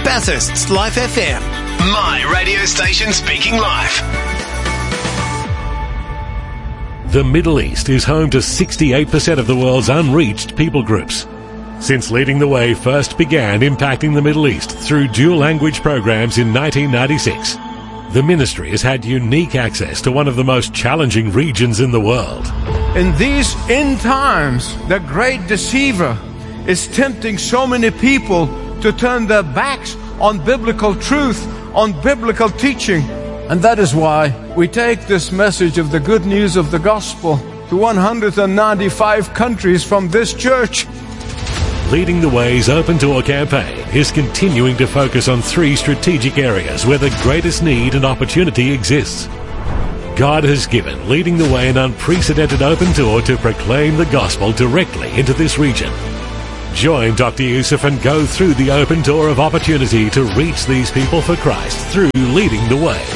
Bathurst's Life FM. My radio station speaking live. The Middle East is home to 68% of the world's unreached people groups. Since Leading the Way first began impacting the Middle East through dual language programs in 1996, the ministry has had unique access to one of the most challenging regions in the world. In these end times, the great deceiver is tempting so many people to turn their backs on biblical truth, on biblical teaching. And that is why we take this message of the good news of the gospel to 195 countries from this church. Leading the Way's Open Door campaign is continuing to focus on 3 strategic areas where the greatest need and opportunity exists. God has given Leading the Way an unprecedented open door to proclaim the gospel directly into this region. Join Dr. Youssef and go through the open door of opportunity to reach these people for Christ through Leading the Way.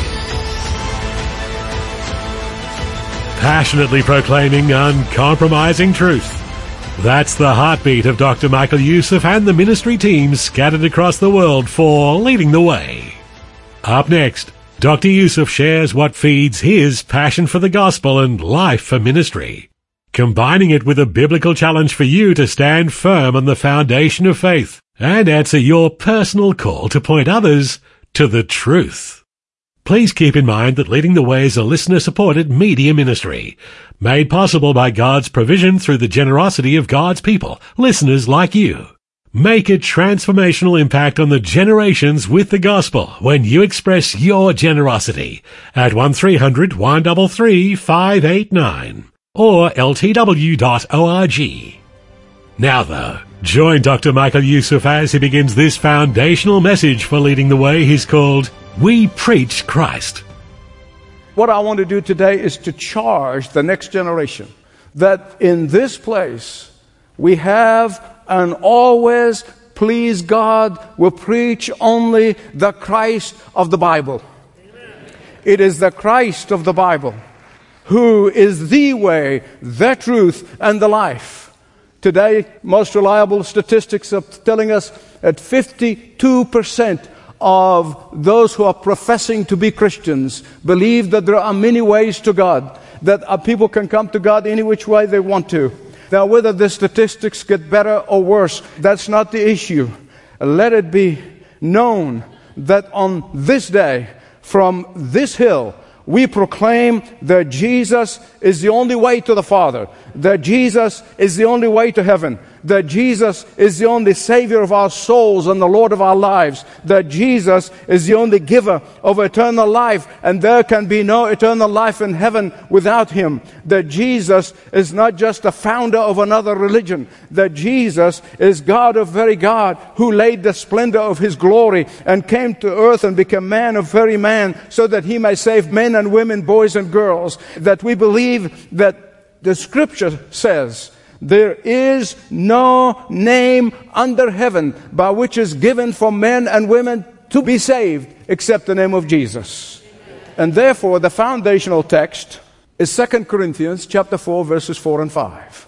Passionately proclaiming uncompromising truth. That's the heartbeat of Dr. Michael Youssef and the ministry teams scattered across the world for Leading the Way. Up next, Dr. Youssef shares what feeds his passion for the gospel and life for ministry, combining it with a biblical challenge for you to stand firm on the foundation of faith and answer your personal call to point others to the truth. Please keep in mind that Leading the Way is a listener-supported media ministry, made possible by God's provision through the generosity of God's people, listeners like you. Make a transformational impact on the generations with the gospel when you express your generosity at 1300 133 589 or ltw.org. Now though, join Dr. Michael Youssef as he begins this foundational message for Leading the Way he's called We Preach Christ. What I want to do today is to charge the next generation that in this place we have and always, please God, will preach only the Christ of the Bible. Amen. It is the Christ of the Bible who is the way, the truth, and the life. Today, most reliable statistics are telling us that 52% of those who are professing to be Christians believe that there are many ways to God, that people can come to God any which way they want to. Now, whether the statistics get better or worse, that's not the issue. Let it be known that on this day, from this hill, we proclaim that Jesus is the only way to the Father, that Jesus is the only way to heaven, that Jesus is the only Savior of our souls and the Lord of our lives, that Jesus is the only giver of eternal life, and there can be no eternal life in heaven without Him, that Jesus is not just the founder of another religion, that Jesus is God of very God, who laid the splendor of His glory and came to earth and became man of very man, so that He may save men and women, boys and girls, that we believe that the Scripture says, there is no name under heaven by which is given for men and women to be saved except the name of Jesus. And therefore, the foundational text is 2 Corinthians chapter 4, verses 4 and 5.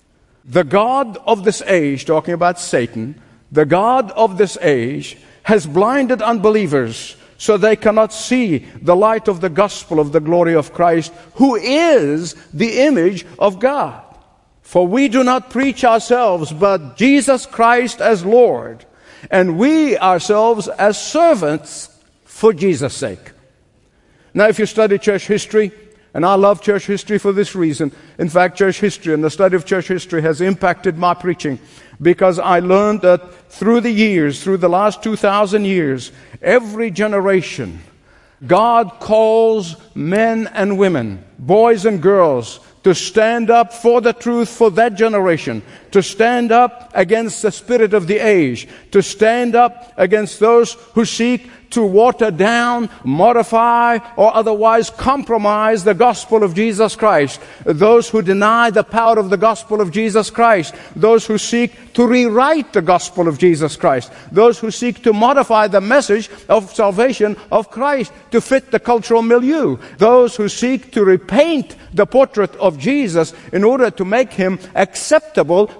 The God of this age, talking about Satan, the God of this age has blinded unbelievers so they cannot see the light of the gospel of the glory of Christ, who is the image of God. For we do not preach ourselves, but Jesus Christ as Lord, and we ourselves as servants for Jesus' sake. Now, if you study church history, and I love church history for this reason. In fact, church history and the study of church history has impacted my preaching, because I learned that through the years, through the last 2,000 years, every generation, God calls men and women, boys and girls, to stand up for the truth for that generation, to stand up against the spirit of the age, to stand up against those who seek to water down, modify, or otherwise compromise the gospel of Jesus Christ. Those who deny the power of the gospel of Jesus Christ. Those who seek to rewrite the gospel of Jesus Christ. Those who seek to modify the message of salvation of Christ to fit the cultural milieu. Those who seek to repaint the portrait of Jesus in order to make Him acceptable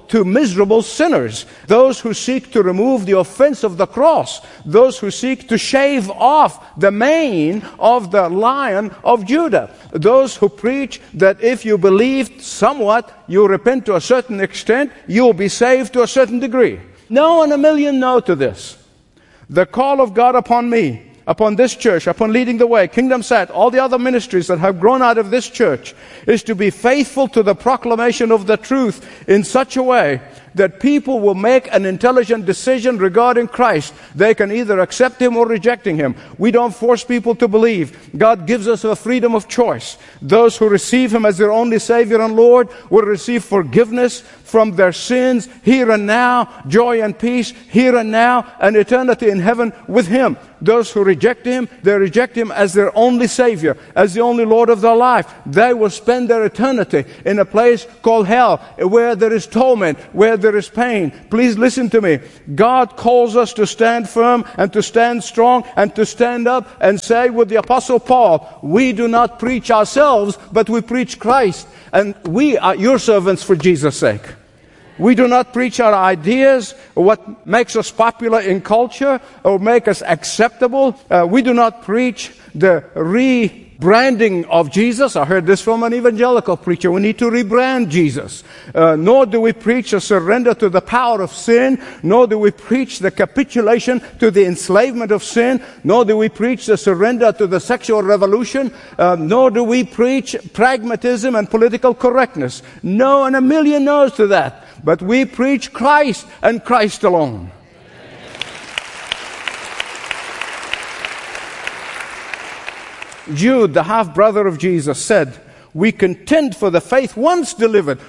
to miserable sinners, those who seek to remove the offense of the cross, those who seek to shave off the mane of the Lion of Judah, those who preach that if you believe somewhat, you repent to a certain extent, you will be saved to a certain degree. No in a million no to this. The call of God upon me, upon this church, upon Leading the Way, Kingdom Set, all the other ministries that have grown out of this church, is to be faithful to the proclamation of the truth in such a way that people will make an intelligent decision regarding Christ. They can either accept Him or rejecting Him. We don't force people to believe. God gives us a freedom of choice. Those who receive Him as their only Savior and Lord will receive forgiveness from their sins here and now, joy and peace here and now, and eternity in heaven with Him. Those who reject Him, they reject Him as their only Savior, as the only Lord of their life. They will spend their eternity in a place called hell, where there is torment, where there is pain. Please listen to me. God calls us to stand firm and to stand strong and to stand up and say with the Apostle Paul, we do not preach ourselves, but we preach Christ. And we are your servants for Jesus' sake. We do not preach our ideas, or what makes us popular in culture, or make us acceptable. We do not preach the rebranding of Jesus. I heard this from an evangelical preacher. We need to rebrand Jesus. Nor do we preach a surrender to the power of sin. Nor do we preach the capitulation to the enslavement of sin. Nor do we preach the surrender to the sexual revolution. Nor do we preach pragmatism and political correctness. No, and a million no's to that. But we preach Christ and Christ alone. Jude, the half-brother of Jesus, said, we contend for the faith once delivered,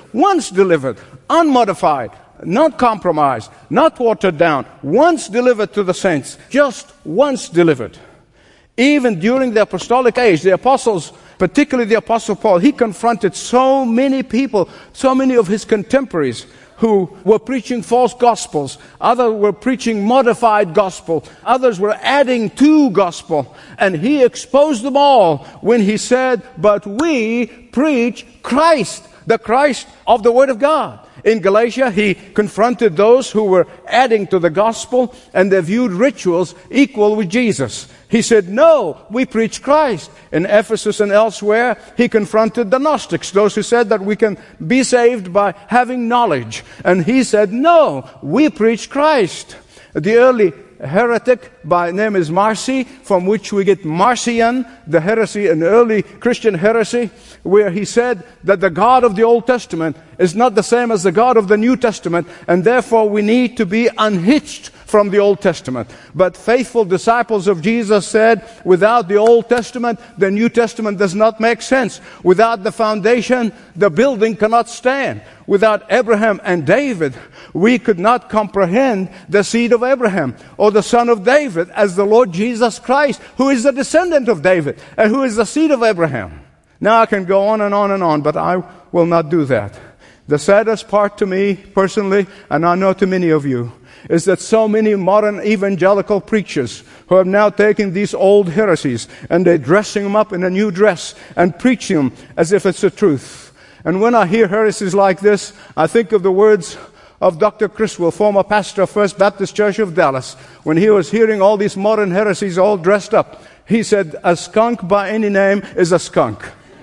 unmodified, not compromised, not watered down, once delivered to the saints, just once delivered. Even during the apostolic age, the apostles, particularly the Apostle Paul, he confronted so many people, so many of his contemporaries who were preaching false gospels. Others were preaching modified gospel. Others were adding to gospel. And he exposed them all when he said, but we preach Christ, the Christ of the Word of God. In Galatia, he confronted those who were adding to the gospel and they viewed rituals equal with Jesus. He said, no, we preach Christ. In Ephesus and elsewhere, he confronted the Gnostics, those who said that we can be saved by having knowledge. And he said, no, we preach Christ. The early heretic by name is Marci, from which we get Marcion, the heresy, an early Christian heresy, where he said that the God of the Old Testament is not the same as the God of the New Testament, and therefore we need to be unhitched from the Old Testament. But faithful disciples of Jesus said, without the Old Testament, the New Testament does not make sense. Without the foundation, the building cannot stand. Without Abraham and David, we could not comprehend the seed of Abraham or the son of David as the Lord Jesus Christ, who is the descendant of David and who is the seed of Abraham. Now I can go on and on and on, but I will not do that. The saddest part to me personally, and I know to many of you, is that so many modern evangelical preachers who have now taken these old heresies and they're dressing them up in a new dress and preaching them as if it's the truth. And when I hear heresies like this, I think of the words of Dr. Criswell, former pastor of First Baptist Church of Dallas, when he was hearing all these modern heresies all dressed up. He said, a skunk by any name is a skunk.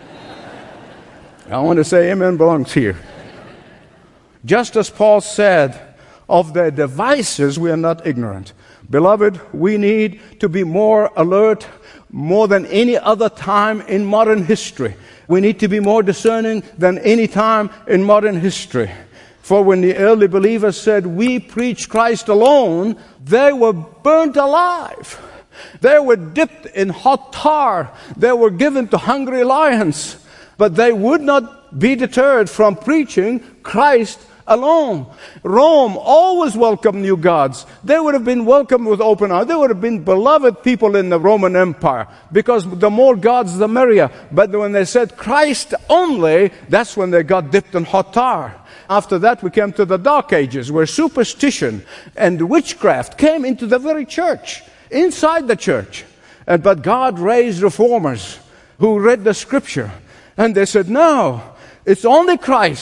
I want to say amen belongs here. Just as Paul said, of their devices we are not ignorant. Beloved, we need to be more alert more than any other time in modern history. We need to be more discerning than any time in modern history. For when the early believers said, we preach Christ alone, they were burnt alive. They were dipped in hot tar. They were given to hungry lions. But they would not be deterred from preaching Christ alone. Rome always welcomed new gods. They would have been welcomed with open arms. They would have been beloved people in the Roman Empire, because the more gods, the merrier. But when they said Christ only, that's when they got dipped in hot tar. After that, we came to the Dark Ages, where superstition and witchcraft came into the very church, inside the church. But God raised reformers who read the Scripture, and they said, no, it's only Christ.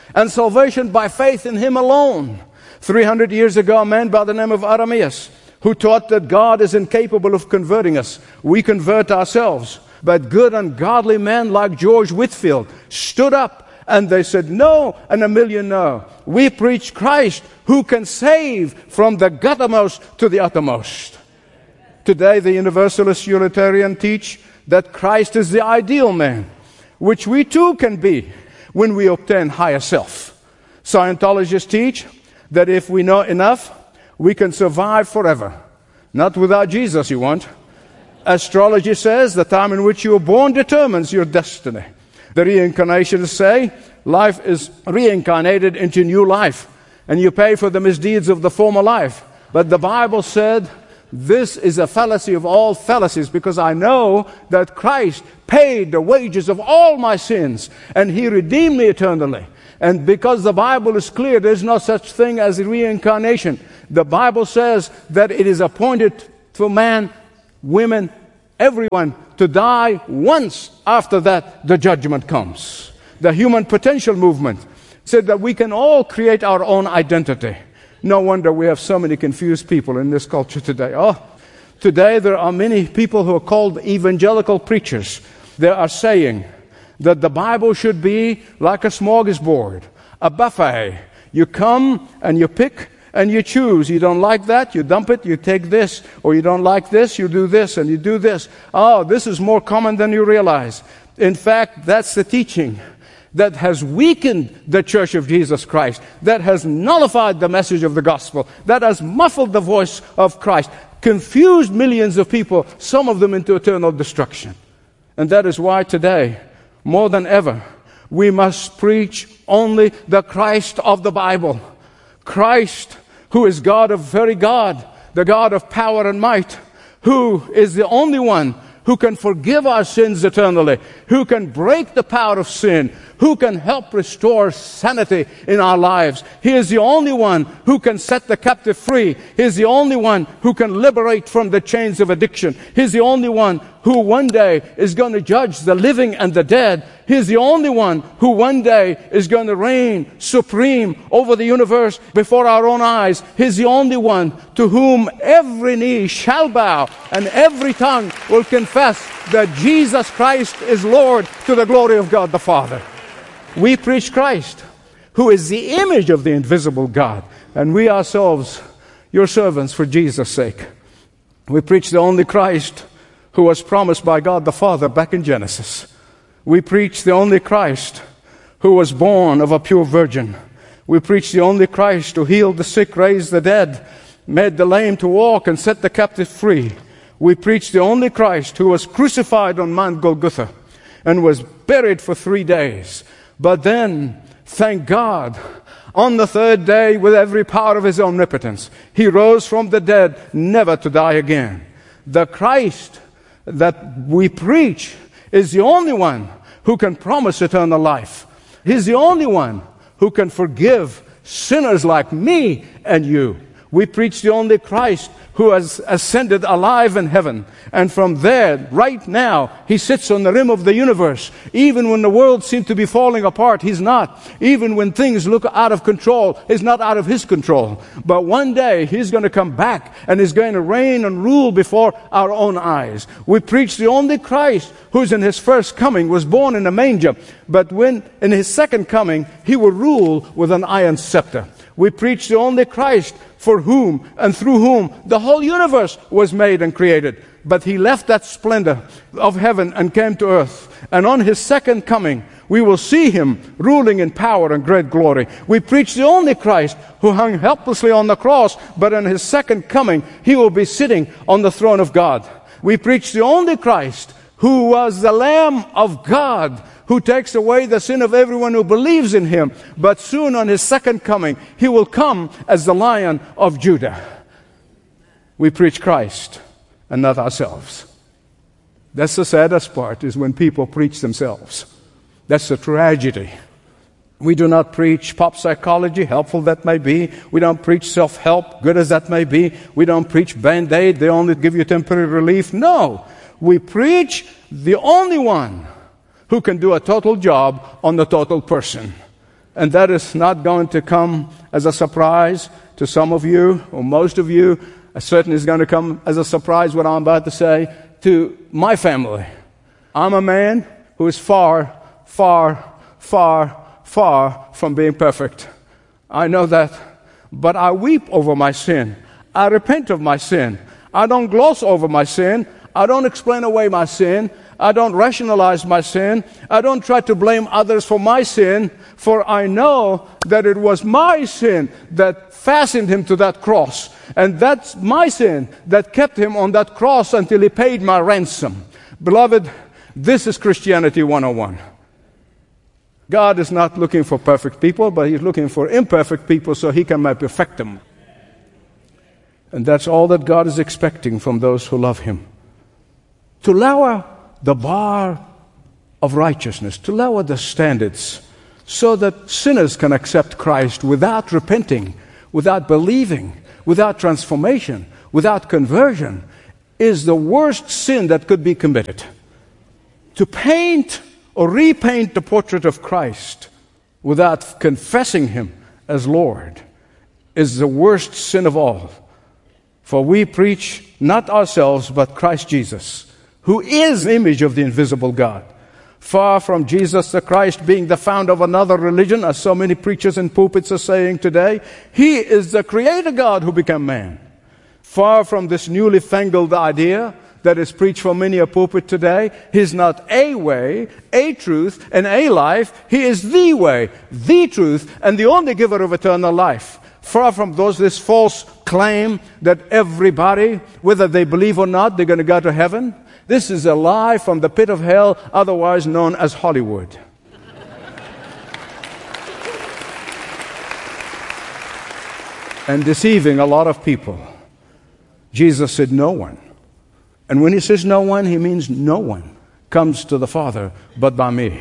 and salvation by faith in Him alone. 300 years ago, a man by the name of Aramius, who taught that God is incapable of converting us. We convert ourselves. But good and godly men like George Whitefield stood up and they said, no, and a million no. We preach Christ who can save from the guttermost to the uttermost. Today, the Universalist Unitarian teach that Christ is the ideal man, which we too can be when we obtain higher self. Scientologists teach that if we know enough, we can survive forever. Not without Jesus, you won't. Astrology says the time in which you were born determines your destiny. The reincarnationists say life is reincarnated into new life, and you pay for the misdeeds of the former life. But the Bible said, this is a fallacy of all fallacies, because I know that Christ paid the wages of all my sins, and He redeemed me eternally. And because the Bible is clear, there's no such thing as reincarnation. The Bible says that it is appointed for man, women, everyone to die once. After that, the judgment comes. The Human Potential Movement said that we can all create our own identity. No wonder we have so many confused people in this culture today. Today there are many people who are called evangelical preachers. They are saying that the Bible should be like a smorgasbord, a buffet. You come and you pick and you choose. You don't like that, you dump it, you take this. Or you don't like this, you do this and you do this. This is more common than you realize. In fact, that's the teaching that has weakened the Church of Jesus Christ, that has nullified the message of the gospel, that has muffled the voice of Christ, confused millions of people, some of them into eternal destruction. And that is why today, more than ever, we must preach only the Christ of the Bible. Christ, who is God of very God, the God of power and might, who is the only one who can forgive our sins eternally, who can break the power of sin, who can help restore sanity in our lives. He is the only one who can set the captive free. He is the only one who can liberate from the chains of addiction. He is the only one who one day is going to judge the living and the dead. He is the only one who one day is going to reign supreme over the universe before our own eyes. He is the only one to whom every knee shall bow and every tongue will confess that Jesus Christ is Lord, to the glory of God the Father. We preach Christ, who is the image of the invisible God, and we ourselves, your servants, for Jesus' sake. We preach the only Christ who was promised by God the Father back in Genesis. We preach the only Christ who was born of a pure virgin. We preach the only Christ who healed the sick, raised the dead, made the lame to walk, and set the captive free. We preach the only Christ who was crucified on Mount Golgotha and was buried for 3 days. But then, thank God, on the third day, with every power of His omnipotence, He rose from the dead, never to die again. The Christ that we preach is the only one who can promise eternal life. He's the only one who can forgive sinners like me and you. We preach the only Christ who has ascended alive in heaven. And from there, right now, He sits on the rim of the universe. Even when the world seems to be falling apart, He's not. Even when things look out of control, He's not out of His control. But one day, He's going to come back and He's going to reign and rule before our own eyes. We preach the only Christ who's in His first coming was born in a manger. But when in His second coming, He will rule with an iron scepter. We preach the only Christ for whom and through whom the whole universe was made and created. But He left that splendor of heaven and came to earth. And on His second coming, we will see Him ruling in power and great glory. We preach the only Christ who hung helplessly on the cross, but in His second coming, He will be sitting on the throne of God. We preach the only Christ who was the Lamb of God, who takes away the sin of everyone who believes in Him. But soon on His second coming, He will come as the Lion of Judah. We preach Christ and not ourselves. That's the saddest part, is when people preach themselves. That's the tragedy. We do not preach pop psychology, helpful that may be. We don't preach self-help, good as that may be. We don't preach Band-Aid, they only give you temporary relief. No, we preach the only one who can do a total job on the total person. And that is not going to come as a surprise to some of you, or most of you. Certainly is going to come as a surprise what I'm about to say to my family. I'm a man who is far, far, far, far from being perfect. I know that. But I weep over my sin. I repent of my sin. I don't gloss over my sin. I don't explain away my sin. I don't rationalize my sin. I don't try to blame others for my sin, for I know that it was my sin that fastened him to that cross. And that's my sin that kept him on that cross until he paid my ransom. Beloved, this is Christianity 101. God is not looking for perfect people, but He's looking for imperfect people so He can perfect them. And that's all that God is expecting from those who love Him. To lower the bar of righteousness, to lower the standards, so that sinners can accept Christ without repenting, without believing, without transformation, without conversion, is the worst sin that could be committed. To paint or repaint the portrait of Christ without confessing Him as Lord is the worst sin of all. For we preach not ourselves, but Christ Jesus, who is the image of the invisible God. Far from Jesus the Christ being the founder of another religion, as so many preachers in pulpits are saying today, He is the Creator God who became man. Far from this newly fangled idea that is preached from many a pulpit today, He's not a way, a truth, and a life. He is the way, the truth, and the only giver of eternal life. Far from this false claim that everybody, whether they believe or not, they're going to go to heaven. This is a lie from the pit of hell, otherwise known as Hollywood. And deceiving a lot of people. Jesus said, no one. And when He says no one, He means no one comes to the Father but by me.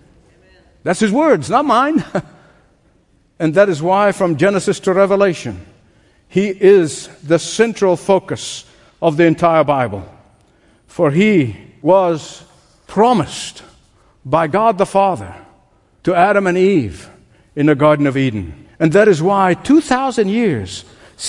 That's His words, not mine. And that is why from Genesis to Revelation, He is the central focus of the entire Bible. For He was promised by God the Father to Adam and Eve in the Garden of Eden. And that is why 2,000 years,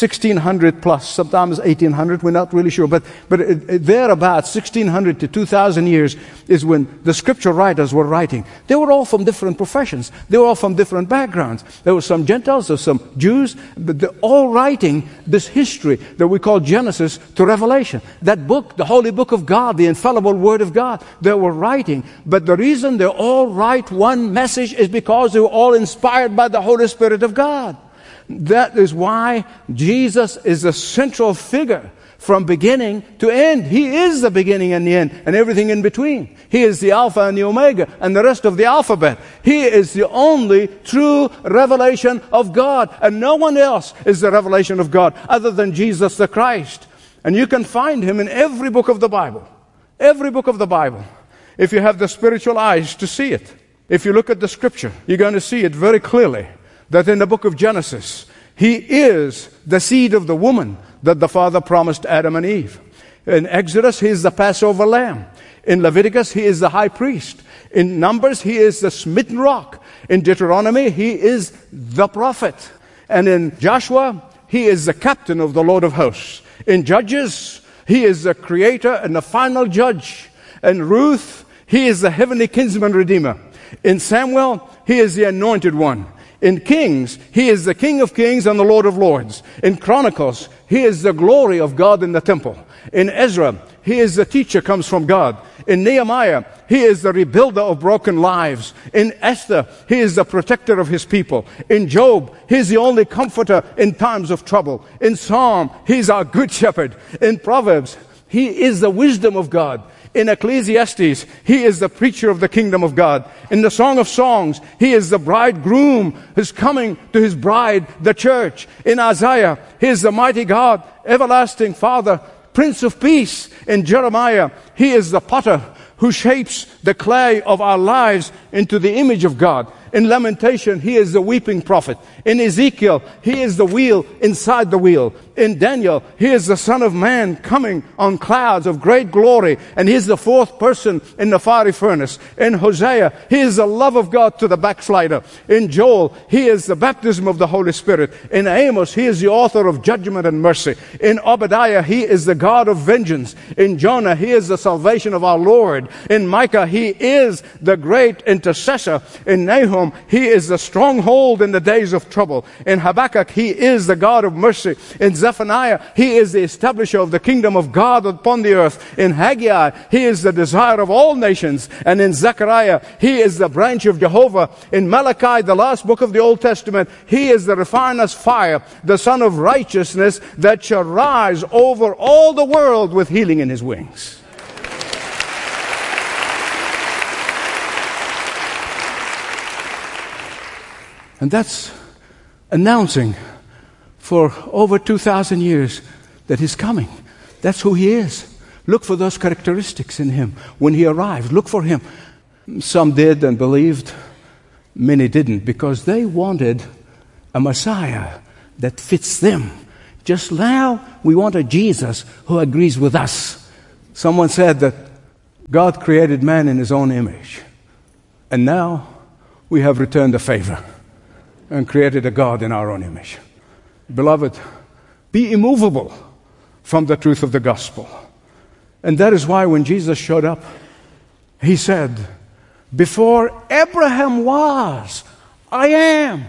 1,600 plus, sometimes 1,800, we're not really sure, but thereabouts, 1,600 to 2,000 years is when the scripture writers were writing. They were all from different professions. They were all from different backgrounds. There were some Gentiles, there were some Jews, but they're all writing this history that we call Genesis to Revelation. That book, the holy book of God, the infallible word of God, they were writing. But the reason they all write one message is because they were all inspired by the Holy Spirit of God. That is why Jesus is the central figure from beginning to end. He is the beginning and the end and everything in between. He is the Alpha and the Omega and the rest of the alphabet. He is the only true revelation of God, and no one else is the revelation of God other than Jesus the Christ. And you can find Him in every book of the Bible. Every book of the Bible. If you have the spiritual eyes to see it. If you look at the scripture, you're going to see it very clearly. That in the book of Genesis, He is the seed of the woman that the Father promised Adam and Eve. In Exodus, He is the Passover lamb. In Leviticus, He is the high priest. In Numbers, He is the smitten rock. In Deuteronomy, He is the prophet. And in Joshua, He is the captain of the Lord of hosts. In Judges, He is the creator and the final judge. In Ruth, He is the heavenly kinsman redeemer. In Samuel, He is the anointed one. In Kings, He is the King of kings and the Lord of lords. In Chronicles, He is the glory of God in the temple. In Ezra, He is the teacher comes from God. In Nehemiah, He is the rebuilder of broken lives. In Esther, He is the protector of His people. In Job, He is the only comforter in times of trouble. In Psalm, He is our good shepherd. In Proverbs, He is the wisdom of God. In Ecclesiastes, He is the preacher of the kingdom of God. In the Song of Songs, He is the bridegroom who's coming to His bride, the church. In Isaiah, He is the mighty God, everlasting Father, Prince of Peace. In Jeremiah, He is the potter who shapes the clay of our lives into the image of God. In Lamentation, he is the weeping prophet. In Ezekiel, he is the wheel inside the wheel. In Daniel, he is the Son of Man coming on clouds of great glory, and he is the fourth person in the fiery furnace. In Hosea, he is the love of God to the backslider. In Joel, he is the baptism of the Holy Spirit. In Amos, he is the author of judgment and mercy. In Obadiah, he is the God of vengeance. In Jonah, he is the salvation of our Lord. In Micah, he is the great intercessor. In Nahum, he is the stronghold in the days of trouble. In Habakkuk, he is the God of mercy. In Zephaniah, he is the establisher of the kingdom of God upon the earth. In Haggai, he is the desire of all nations. And in Zechariah, he is the branch of Jehovah. In Malachi, the last book of the Old Testament, he is the refiner's fire, the Son of righteousness that shall rise over all the world with healing in his wings. And that's announcing for over 2,000 years that he's coming. That's who he is. Look for those characteristics in him when he arrived. Look for him. Some did and believed. Many didn't, because they wanted a Messiah that fits them. Just now, we want a Jesus who agrees with us. Someone said that God created man in his own image. And now, we have returned the favor and created a God in our own image. Beloved, be immovable from the truth of the gospel. And that is why when Jesus showed up, he said, before Abraham was, I am.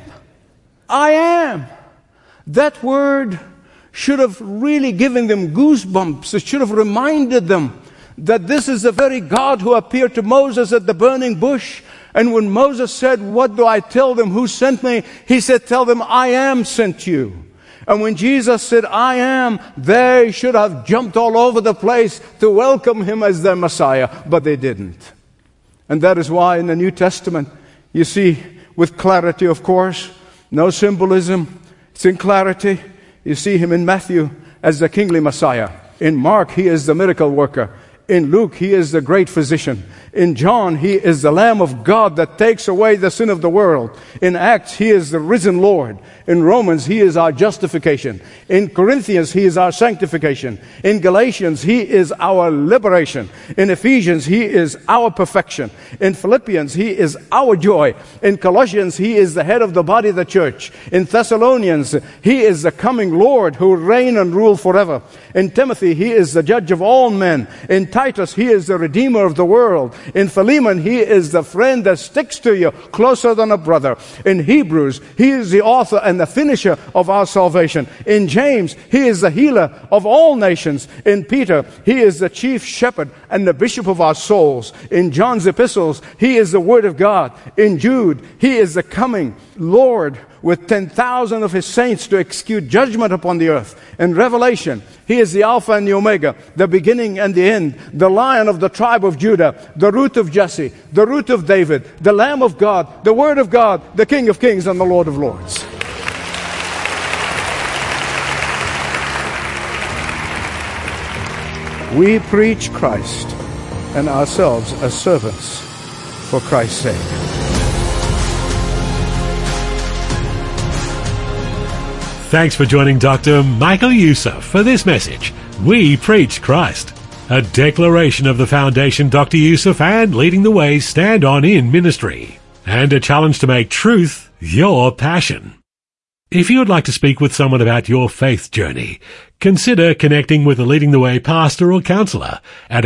I am. That word should have really given them goosebumps. It should have reminded them that this is the very God who appeared to Moses at the burning bush. And when Moses said, what do I tell them? Who sent me? He said, tell them I am sent you. And when Jesus said, I am, they should have jumped all over the place to welcome him as their Messiah, but they didn't. And that is why in the New Testament, you see, with clarity, of course, no symbolism, it's in clarity. You see him in Matthew as the kingly Messiah. In Mark, he is the miracle worker. In Luke, he is the great physician. In John, he is the Lamb of God that takes away the sin of the world. In Acts, he is the risen Lord. In Romans, he is our justification. In Corinthians, he is our sanctification. In Galatians, he is our liberation. In Ephesians, he is our perfection. In Philippians, he is our joy. In Colossians, he is the head of the body of the church. In Thessalonians, he is the coming Lord who will reign and rule forever. In Timothy, he is the judge of all men. In Titus, he is the redeemer of the world. In Philemon, he is the friend that sticks to you closer than a brother. In Hebrews, he is the author and the finisher of our salvation. In James, he is the healer of all nations. In Peter, he is the chief shepherd and the bishop of our souls. In John's epistles, he is the word of God. In Jude, he is the coming Lord with 10,000 of his saints to execute judgment upon the earth. In Revelation, he is the Alpha and the Omega, the beginning and the end, the Lion of the tribe of Judah, the root of Jesse, the root of David, the Lamb of God, the Word of God, the King of kings and the Lord of lords. We preach Christ and ourselves as servants for Christ's sake. Thanks for joining Dr. Michael Youssef for this message. We preach Christ, a declaration of the foundation Dr. Youssef and Leading the Way stand on in ministry, and a challenge to make truth your passion. If you would like to speak with someone about your faith journey, consider connecting with a Leading the Way pastor or counselor at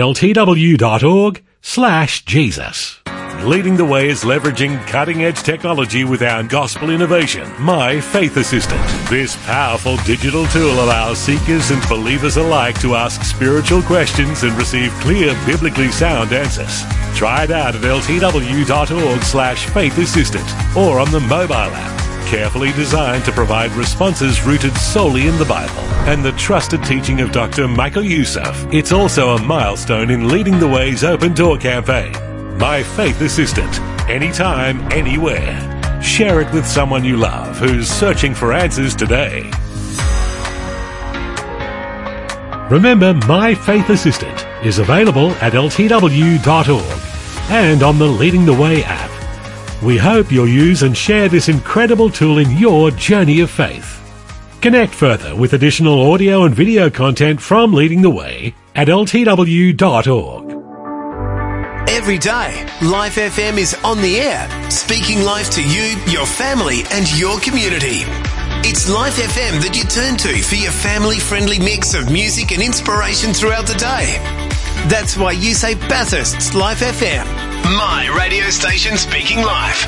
ltw.org/Jesus. Leading the Way is leveraging cutting-edge technology with our gospel innovation, My Faith Assistant. This powerful digital tool allows seekers and believers alike to ask spiritual questions and receive clear, biblically sound answers. Try it out at ltw.org/Faith Assistant or on the mobile app. Carefully designed to provide responses rooted solely in the Bible and the trusted teaching of Dr. Michael Youssef. It's also a milestone in Leading the Way's Open Door campaign. My Faith Assistant, anytime, anywhere. Share it with someone you love who's searching for answers today. Remember, My Faith Assistant is available at ltw.org and on the Leading the Way app. We hope you'll use and share this incredible tool in your journey of faith. Connect further with additional audio and video content from Leading the Way at ltw.org. Every day, Life FM is on the air, speaking life to you, your family and your community. It's Life FM that you turn to for your family-friendly mix of music and inspiration throughout the day. That's why you say Bathurst's Life FM, my radio station speaking life.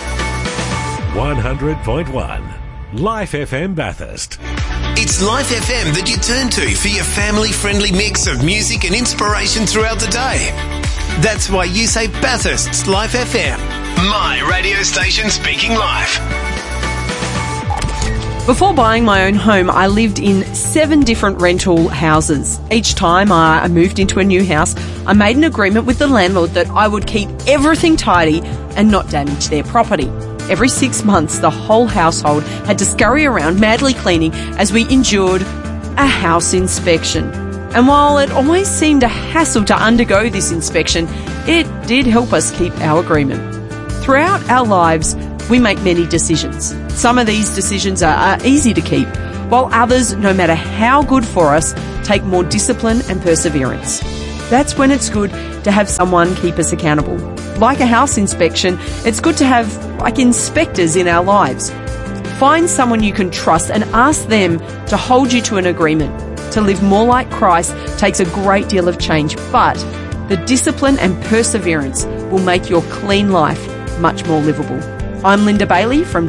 100.1 Life FM Bathurst. It's Life FM that you turn to for your family-friendly mix of music and inspiration throughout the day. That's why you say Bathurst's Life FM, my radio station speaking life. Before buying my own home, I lived in 7 different rental houses. Each time I moved into a new house, I made an agreement with the landlord that I would keep everything tidy and not damage their property. Every 6 months, the whole household had to scurry around madly cleaning as we endured a house inspection. And while it always seemed a hassle to undergo this inspection, it did help us keep our agreement. Throughout our lives, we make many decisions. Some of these decisions are easy to keep, while others, no matter how good for us, take more discipline and perseverance. That's when it's good to have someone keep us accountable. Like a house inspection, it's good to have inspectors in our lives. Find someone you can trust and ask them to hold you to an agreement. To live more like Christ takes a great deal of change, but the discipline and perseverance will make your clean life much more livable. I'm Linda Bailey from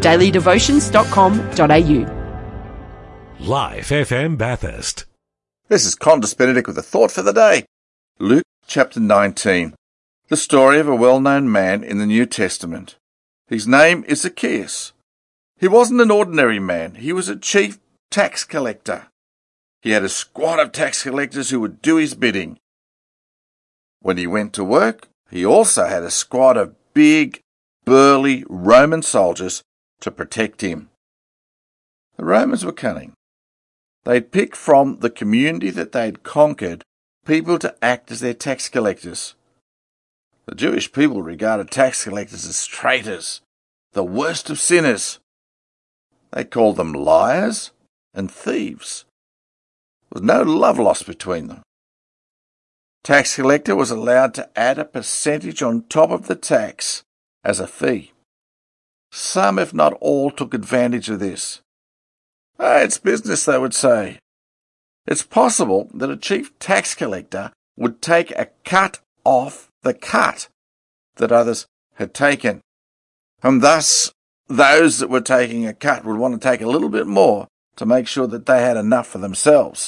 dailydevotions.com.au. Life FM Bathurst. This is Condis Benedict with a thought for the day. Luke chapter 19. The story of a well-known man in the New Testament. His name is Zacchaeus. He wasn't an ordinary man. He was a chief tax collector. He had a squad of tax collectors who would do his bidding. When he went to work, he also had a squad of big, burly Roman soldiers to protect him. The Romans were cunning. They'd pick from the community that they'd conquered people to act as their tax collectors. The Jewish people regarded tax collectors as traitors, the worst of sinners. They called them liars and thieves. There was no love lost between them. Tax collector was allowed to add a percentage on top of the tax as a fee. Some, if not all, took advantage of this. It's business, they would say. It's possible that a chief tax collector would take a cut off the cut that others had taken. And thus, those that were taking a cut would want to take a little bit more to make sure that they had enough for themselves.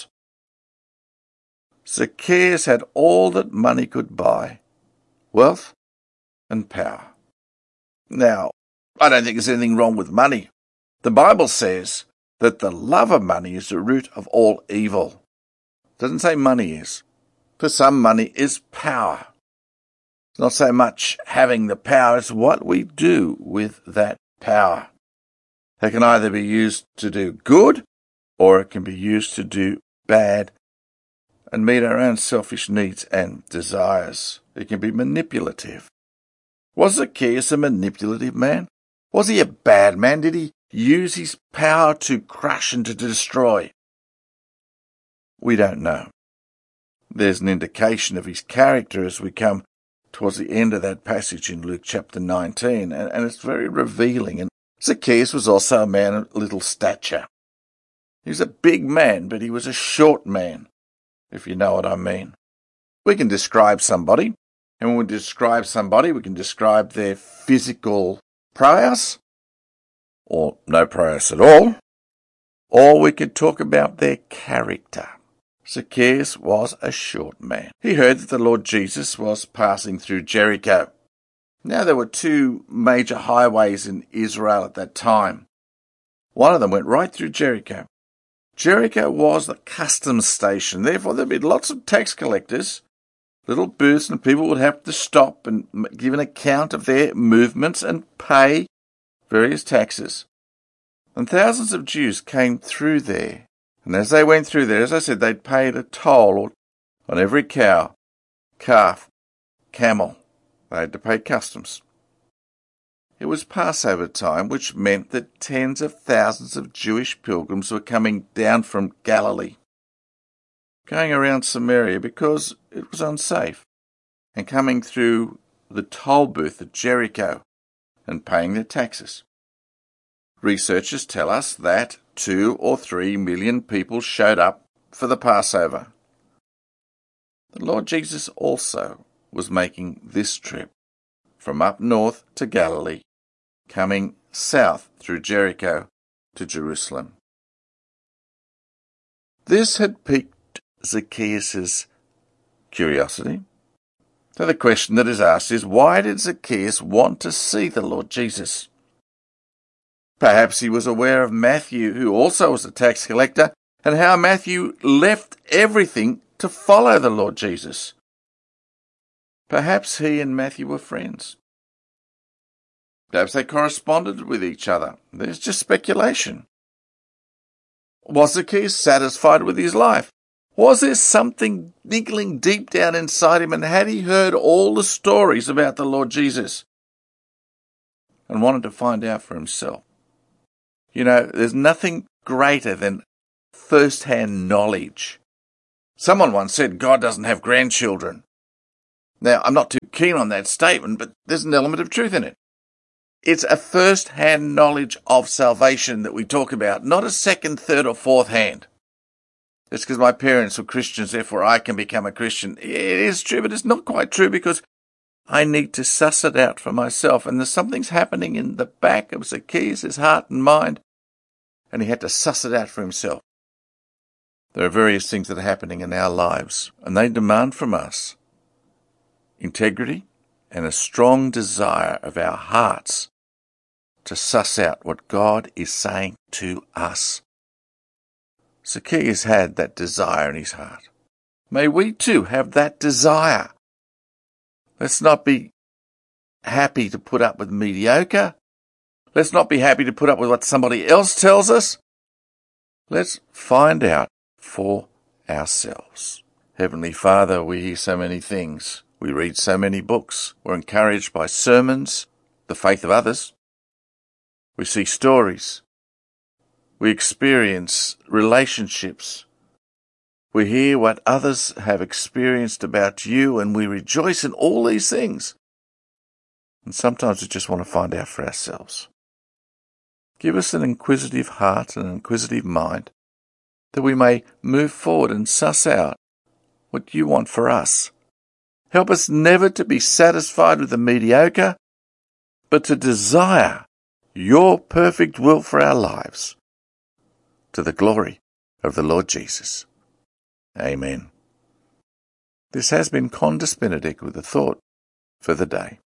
Zacchaeus had all that money could buy, wealth and power. Now, I don't think there's anything wrong with money. The Bible says that the love of money is the root of all evil. It doesn't say money is. For some, money is power. It's not so much having the power, it's what we do with that power. It can either be used to do good, or it can be used to do bad and meet our own selfish needs and desires. It can be manipulative. Was Zacchaeus a manipulative man? Was he a bad man? Did he use his power to crush and to destroy? We don't know. There's an indication of his character as we come towards the end of that passage in Luke chapter 19, and it's very revealing. And Zacchaeus was also a man of little stature. He was a big man, but he was a short man, if you know what I mean. We can describe somebody, and when we describe somebody, we can describe their physical prowess, or no prowess at all, or we could talk about their character. Zacchaeus was a short man. He heard that the Lord Jesus was passing through Jericho. Now there were 2 major highways in Israel at that time. One of them went right through Jericho. Jericho was the customs station. Therefore, there'd be lots of tax collectors, little booths, and people would have to stop and give an account of their movements and pay various taxes. And thousands of Jews came through there. And as they went through there, as I said, they'd paid a toll on every cow, calf, camel. They had to pay customs. It was Passover time, which meant that tens of thousands of Jewish pilgrims were coming down from Galilee, going around Samaria because it was unsafe, and coming through the toll booth at Jericho and paying their taxes. Researchers tell us that 2 or 3 million people showed up for the Passover. The Lord Jesus also was making this trip from up north to Galilee, coming south through Jericho to Jerusalem. This had piqued Zacchaeus' curiosity. So the question that is asked is, why did Zacchaeus want to see the Lord Jesus? Perhaps he was aware of Matthew, who also was a tax collector, and how Matthew left everything to follow the Lord Jesus. Perhaps he and Matthew were friends. Perhaps they corresponded with each other. There's just speculation. Was Zacchaeus satisfied with his life? Was there something niggling deep down inside him, and had he heard all the stories about the Lord Jesus and wanted to find out for himself? You know, there's nothing greater than first-hand knowledge. Someone once said God doesn't have grandchildren. Now, I'm not too keen on that statement, but there's an element of truth in it. It's a first-hand knowledge of salvation that we talk about, not a second, third, or fourth hand. It's because my parents were Christians, therefore I can become a Christian. It is true, but it's not quite true, because I need to suss it out for myself. And there's something's happening in the back of Zacchaeus' heart and mind, and he had to suss it out for himself. There are various things that are happening in our lives, and they demand from us integrity and a strong desire of our hearts to suss out what God is saying to us. Zacchaeus had that desire in his heart. May we too have that desire. Let's not be happy to put up with mediocre. Let's not be happy to put up with what somebody else tells us. Let's find out for ourselves. Heavenly Father, we hear so many things. We read so many books. We're encouraged by sermons, the faith of others. We see stories. We experience relationships. We hear what others have experienced about you, and we rejoice in all these things. And sometimes we just want to find out for ourselves. Give us an inquisitive heart and an inquisitive mind, that we may move forward and suss out what you want for us. Help us never to be satisfied with the mediocre, but to desire your perfect will for our lives, to the glory of the Lord Jesus. Amen. This has been Condas Benedict with a thought for the day.